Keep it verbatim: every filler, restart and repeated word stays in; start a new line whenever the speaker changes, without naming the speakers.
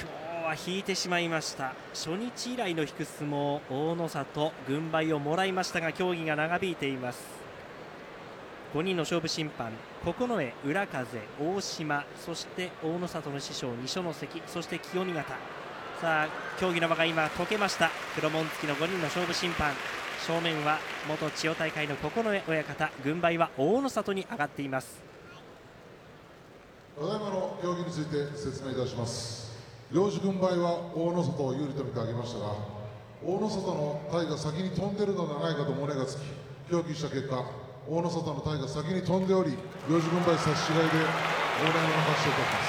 今日は引いてしまいました。初日以来の引く相撲、大の里軍配をもらいましたが協議が長引いています。ごにんの勝負審判、九重、浦風、大島、そして大の里の師匠二所ノ関、そして清見方。さあ協議の場が今解けました。黒門付きのごにんの勝負審判、正面は元千代大会の九重親方、軍配は大の里に上がっています。
ただいまの競技について説明いたします。両手軍配は大の里を有利と見てあげましたが、大の里の体が先に飛んでいるのではないかと胸がつき、協議した結果、大の里の体が先に飛んでおり、両手軍配差し違いで大内の勝ちといたします。